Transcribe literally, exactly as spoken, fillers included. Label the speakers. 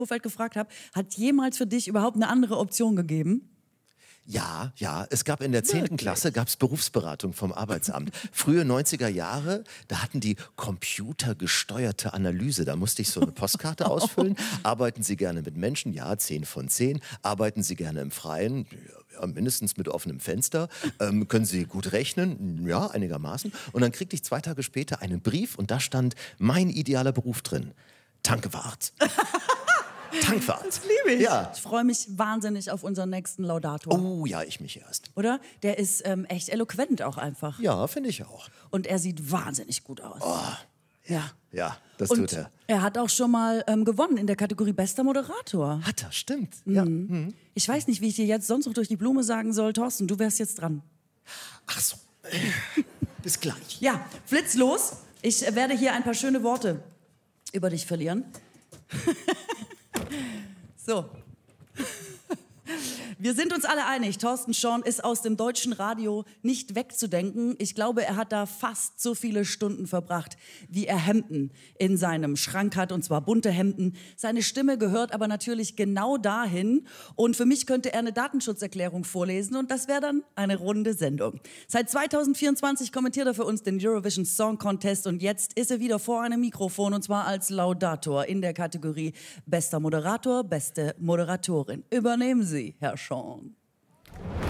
Speaker 1: Vorfeld gefragt habe, hat jemals für dich überhaupt eine andere Option gegeben?
Speaker 2: Ja, ja, es gab in der zehnten Klasse gab's Berufsberatung vom Arbeitsamt. Frühe neunziger Jahre, da hatten die computergesteuerte Analyse. Da musste ich so eine Postkarte ausfüllen. Arbeiten Sie gerne mit Menschen? Ja, zehn von zehn. Arbeiten Sie gerne im Freien? Ja, mindestens mit offenem Fenster. Ähm, können Sie gut rechnen? Ja, einigermaßen. Und dann kriegte ich zwei Tage später einen Brief und da stand mein idealer Beruf drin. Tankwart. Tankwart.
Speaker 1: Das liebe ich.
Speaker 2: Ja.
Speaker 1: Ich freue mich wahnsinnig auf unseren nächsten Laudator.
Speaker 2: Oh ja, ich mich erst.
Speaker 1: Oder? Der ist ähm, echt eloquent auch einfach.
Speaker 2: Ja, finde ich auch.
Speaker 1: Und er sieht wahnsinnig gut aus. Oh. Ja.
Speaker 2: Ja, das
Speaker 1: Und
Speaker 2: tut er.
Speaker 1: er hat auch schon mal ähm, gewonnen in der Kategorie Bester Moderator.
Speaker 2: Hat er, stimmt.
Speaker 1: Mhm.
Speaker 2: Ja. Mhm.
Speaker 1: Ich weiß nicht, wie ich dir jetzt sonst noch durch die Blume sagen soll. Thorsten, du wärst jetzt dran.
Speaker 2: Ach so. Bis gleich.
Speaker 1: Ja, flitz los. Ich äh, werde hier ein paar schöne Worte über dich verlieren. So. Wir sind uns alle einig, Thorsten Schorn ist aus dem deutschen Radio nicht wegzudenken. Ich glaube, er hat da fast so viele Stunden verbracht, wie er Hemden in seinem Schrank hat, und zwar bunte Hemden. Seine Stimme gehört aber natürlich genau dahin. Und für mich könnte er eine Datenschutzerklärung vorlesen und das wäre dann eine runde Sendung. Seit zweitausendvierundzwanzig kommentiert er für uns den Eurovision Song Contest und jetzt ist er wieder vor einem Mikrofon und zwar als Laudator in der Kategorie Bester Moderator, beste Moderatorin. Übernehmen Sie, Herr Schorn.